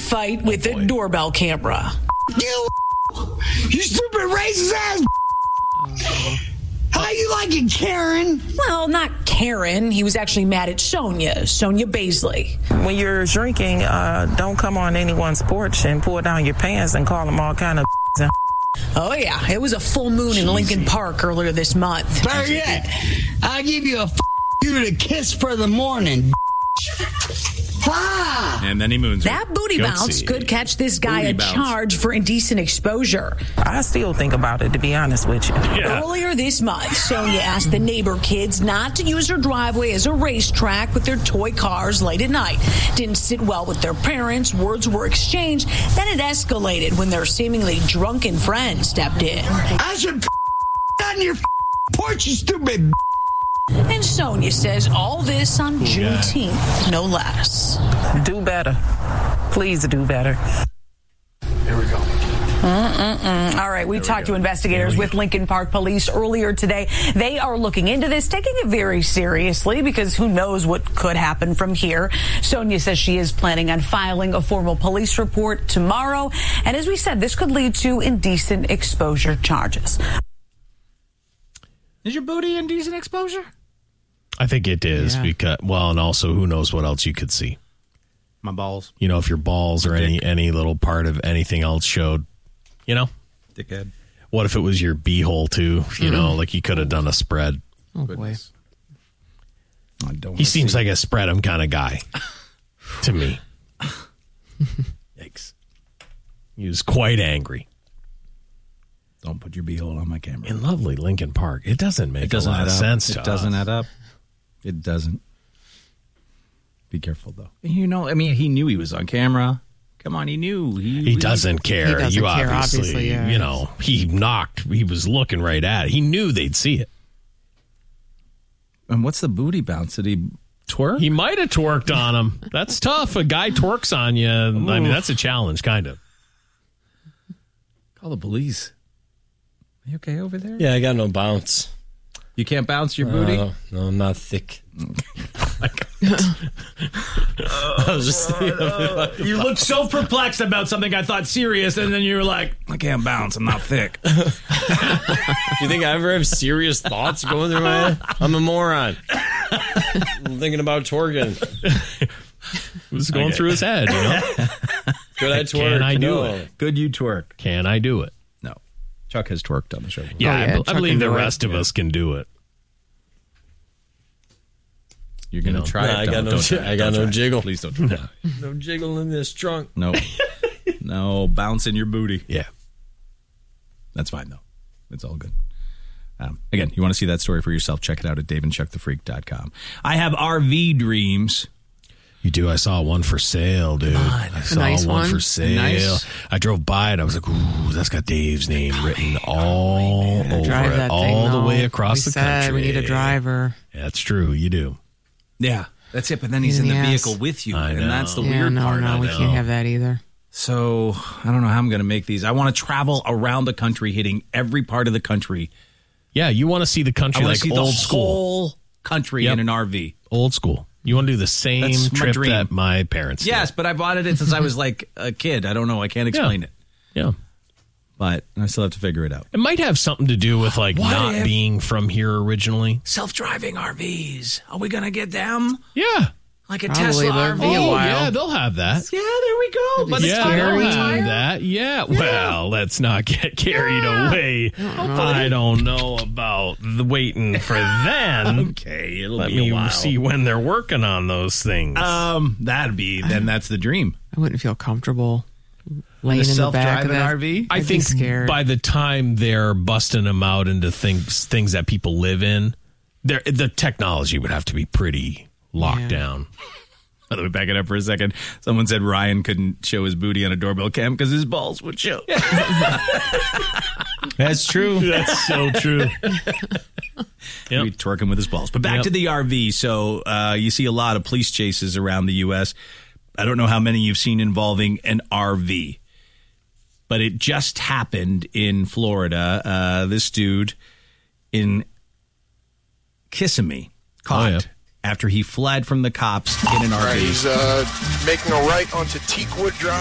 fight with a doorbell camera. You stupid racist ass. How you like it, Karen? Well, not Karen. He was actually mad at Sonia Baisley. When you're drinking, don't come on anyone's porch and pull down your pants and call them all kind of. Oh, yeah. It was a full moon in Lincoln Park earlier this month. Better yet, I'll give you you to kiss for the morning. Ah! And then he moons her. That booty bounce could catch this guy a charge for indecent exposure. I still think about it, to be honest with you. Yeah. Earlier this month, Sonia asked the neighbor kids not to use her driveway as a racetrack with their toy cars late at night. Didn't sit well with their parents. Words were exchanged. Then it escalated when their seemingly drunken friend stepped in. I should on your porch, you stupid. And Sonia says all this on Juneteenth, no less. Do better. Please do better. Here we go. All right, we talked to investigators with Lincoln Park Police earlier today. They are looking into this, taking it very seriously because who knows what could happen from here. Sonia says she is planning on filing a formal police report tomorrow. And as we said, this could lead to indecent exposure charges. Is your booty indecent exposure? I think it is because, well, and also who knows what else you could see. My balls. You know, if your balls or any little part of anything else showed, you know? Dickhead. What if it was your beehole too? You know, like you could have done a spread. Oh, boy. He seems like a spread 'em kind of guy to me. Yikes. He was quite angry. Don't put your beehole on my camera. In lovely Lincoln Park. It doesn't make a lot of sense to us. It doesn't add up. It doesn't. Be careful, though. You know, I mean, he knew he was on camera. Come on, he knew. He doesn't care. He doesn't you care, obviously, yeah. you know, he was looking right at it. He knew they'd see it. And what's the booty bounce? Did he twerk? He might have twerked on him. That's tough. A guy twerks on you. I mean, that's a challenge, kind of. Call the police. Are you okay over there? Yeah, I got no bounce. You can't bounce your booty? No, I'm not thick. You looked so perplexed about something I thought serious, and then you were like, I can't bounce. I'm not thick. Do you think I ever have serious thoughts going through my head? I'm a moron. I'm thinking about twerking. It was going through his head, you know? Could I twerk? Can I do it? Could you twerk? Can I do it? No. Chuck has twerked on the show. Yeah, I believe the can do rest of us can do it. You're going to try it? I got no jiggle. Please don't try it. No jiggle in this trunk. No. No bounce in your booty. Yeah. That's fine, though. It's all good. Again, you want to see that story for yourself, check it out at daveandchuckthefreak.com. I have RV dreams. You do. I saw one for sale, dude. I saw nice one one. for sale. Nice. I drove by it. I was like, ooh, that's got Dave's name written all over Drive it, that all thing, the though. way across We the said country. We need a driver. Yeah, that's true. You do. Yeah, that's it. But then he's in the Yes. vehicle with you, I know. and that's the Yeah, weird part. no, of we it. can't have that either. So I don't know how I'm going to make these. I want to travel around the country, hitting every part of the country. Yeah, you want to see the country I want like to see old the school. whole country in an RV. Old school. You want to do the same That's my trip dream. that my parents did. Yes, but I've wanted it since I was like a kid. I don't know. I can't explain it. Yeah. But I still have to figure it out. It might have something to do with like What not if- being from here originally. Self-driving RVs. Are we going to get them? Yeah. Like a Probably, Tesla but RV? be a Oh, while. yeah, they'll have that. Yeah, there we go. By the Yeah, time I they'll retire. have that. Yeah. Well, let's not get carried away. I don't know about the waiting for then. Okay, it'll Let be a me while. see when they're working on those things. That's the dream. I wouldn't feel comfortable laying in the back of self-driving that RV? I I'd be think scared. by the time they're busting them out into things that people live in, the technology would have to be pretty locked down. Let me back it up for a second. Someone said Ryan couldn't show his booty on a doorbell cam because his balls would show. That's true. That's so true. He'd be twerking with his balls. But back to the RV. So you see a lot of police chases around the U.S. I don't know how many you've seen involving an RV. But it just happened in Florida. This dude in Kissimmee caught after he fled from the cops in an RV. He's making a right onto Teakwood Drive.